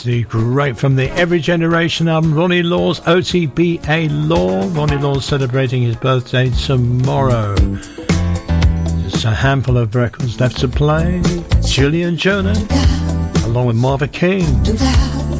absolutely great from the Every Generation album, Ronnie Law's OTBA Law. Ronnie Law's celebrating his birthday tomorrow. Just a handful of records left to play. Julian Jonas, along with Marvin King.